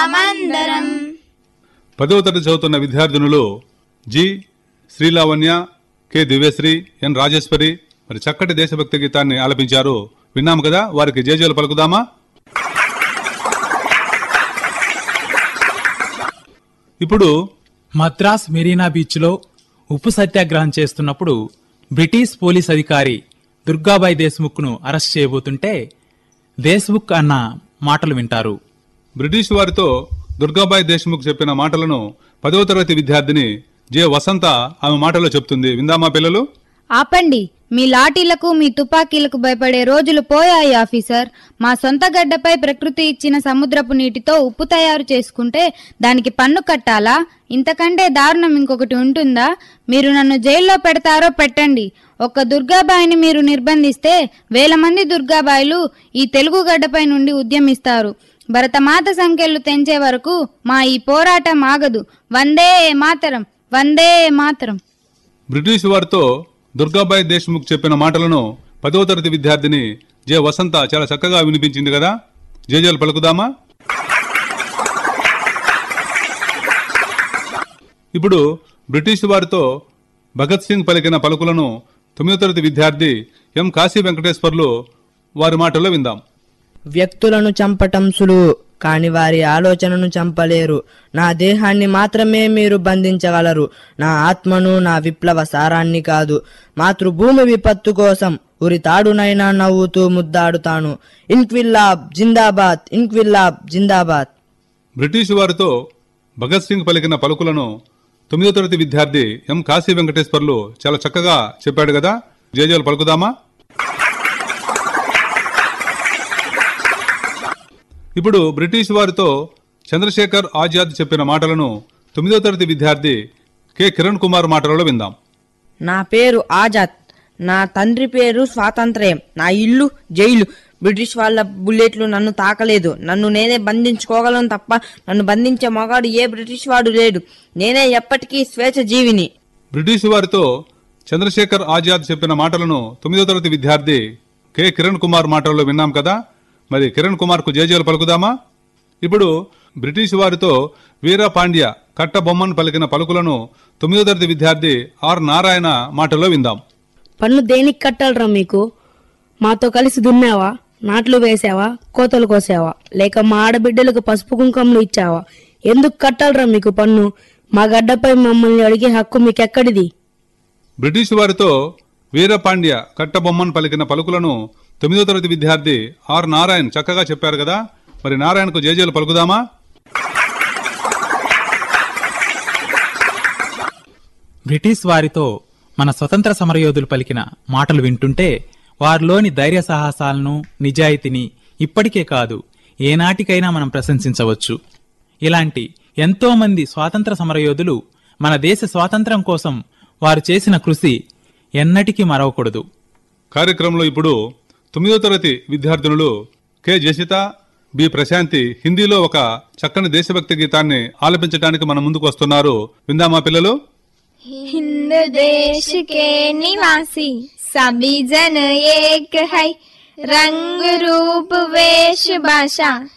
విందామందరం. 10వ తరగతి చదువుతున్న విద్యార్థినులు జి శ్రీలావణ్య, కె దివ్యశ్రీ, ఎన్ రాజేశ్వరి మరి చక్కటి దేశభక్తి గీతాన్ని ఆలపించారు. విన్నాము కదా, వారికి జేజేలు పలుకుదామా? ఇప్పుడు మద్రాస్ మెరీనా బీచ్లో ఉప్పు సత్యాగ్రహం చేస్తున్నప్పుడు బ్రిటిష్ పోలీస్ అధికారి దుర్గాబాయి దేశ్ముఖ్ను అరెస్ట్ చేయబోతుంటే దేశ్ముఖ్ అన్న మాటలు వింటారు. బ్రిటిష్ వారితో దుర్గాబాయి దేశ్ముఖ్ చెప్పిన మాటలను 10వ తరగతి విద్యార్థిని జె వసంత ఆమె మాటలో చెప్తుంది. విందామా పిల్లలు? ఆపండి, మీ లాఠీలకు మీ తుపాకీలకు భయపడే రోజులు పోయాయి ఆఫీసర్. మా సొంత గడ్డపై ప్రకృతి ఇచ్చిన సముద్రపు నీటితో ఉప్పు తయారు చేసుకుంటే దానికి పన్ను కట్టాలా? ఇంతకంటే దారుణం ఇంకొకటి ఉంటుందా? మీరు నన్ను జైల్లో పెడతారో పెట్టండి. ఒక్క దుర్గాబాయిని మీరు నిర్బంధిస్తే 1000 మంది దుర్గాబాయిలు ఈ తెలుగు గడ్డపై నుండి ఉద్యమిస్తారు. భరతమాత సంఖ్యలు తెంచే వరకు మా ఈ పోరాటం ఆగదు. వందే మాతరం, వందే మాతరం. బ్రిటిష్ వారితో దుర్గాబాయి దేశ్ముఖ్ చెప్పిన మాటలను 10వ తరగతి విద్యార్థిని జె వసంత చాలా చక్కగా వినిపించింది కదా. జేజేలు పలుకుదామా? ఇప్పుడు బ్రిటిష్ వారితో భగత్ సింగ్ పలికిన పలుకులను 9వ తరగతి విద్యార్థి ఎం కాశీ వెంకటేశ్వర్లు వారి మాటల్లో విందాం. వ్యక్తులను చంపటం సులువు, కాని వారి ఆలోచనను చంపలేరు. నా దేహాన్ని మాత్రమే మీరు బంధించగలరు, నా ఆత్మను, నా విప్లవ సారాన్ని కాదు. మాతృభూమి విపత్తు కోసం ఉరితాడునైనా నవ్వుతూ ముద్దాడుతాను. ఇన్క్విల్లాబ్ జిందాబాద్, ఇన్క్విల్లాబ్ జిందాబాద్. బ్రిటిష్ వారితో భగత్ సింగ్ పలికిన పలుకులను 9వ తరగతి విద్యార్థి ఎం కాశీ వెంకటేశ్వర్లు చాలా చక్కగా చెప్పాడు కదా. జేజేలు పలుకుదామా? ఇప్పుడు బ్రిటిష్ వారితో చంద్రశేఖర్ ఆజాద్ చెప్పిన మాటలను 9వ తరగతి విద్యార్థి కె కిరణ్ కుమార్ మాటలలో విందాం. నా పేరు ఆజాద్, నా తండ్రి పేరు స్వాతంత్ర్యం, నా ఇల్లు జైలు. బ్రిటిష్ వాళ్ళ బుల్లెట్లు నన్ను తాకలేదు. నన్ను నేనే బంధించుకోగలను తప్ప నన్ను బంధించే మగాడు ఏ బ్రిటిష్ వాడు లేడు. నేనే ఎప్పటికీ స్వేచ్ఛ జీవిని. బ్రిటిష్ వారితో చంద్రశేఖర్ ఆజాద్ చెప్పిన మాటలను 9వ తరగతి విద్యార్థి కె కిరణ్ కుమార్ మాటలలో విన్నాం కదా. మరి కిరణ్ కుమార్ కు జేజేలు పలుకుదామా? ఇప్పుడు బ్రిటిష్ వారితో వీర పాండ్య కట్టబొమ్మన్ పలికిన పలుకులను 9వ తరగతి విద్యార్థి ఆర్ నారాయణ మాటల్లో విందాం. పన్ను దేనికి కట్టాలరా మీకు? మాతో కలిసి దున్నావా, నాట్లు వేసావా, కోతలు కోసావా, లేక మా ఆడబిడ్డలకు పసుపు కుంకుమలు ఇచ్చావా? ఎందుకు కట్టాలరా మీకు పన్ను? మా గడ్డపై మమ్మల్ని అడిగే హక్కు మీకెక్కడిది? బ్రిటిష్ వారితో వీర పాండ్య కట్టబొమ్మన్ పలికిన పలుకులను 9వ తరగతి విద్యార్థి ఆర్ నారాయణ్ చక్కగా చెప్పారు కదా. మరి నారాయణకు జేజేలు పలుకుదామా? బ్రిటిష్ వారితో మన స్వతంత్ర సమరయోధులు పలికిన మాటలు వింటుంటే వారిలోని ధైర్య సాహసాలను, నిజాయితీని ఇప్పటికే కాదు ఏనాటికైనా మనం ప్రశంసించవచ్చు. ఇలాంటి ఎంతో మంది స్వాతంత్ర సమరయోధులు మన దేశ స్వాతంత్ర్యం కోసం వారు చేసిన కృషి ఎన్నటికీ మరవకూడదు. కార్యక్రమంలో ఇప్పుడు 9వ తరగతి విద్యార్థినులు కె జసిత, బి ప్రశాంతి హిందీలో ఒక చక్కని దేశభక్తి గీతాన్ని ఆలపించడానికి మన ముందుకు వస్తున్నారు. విందామా పిల్లలు? हिंद देश के निवासी सभी जन एक है, रंग रूप वेश भाषा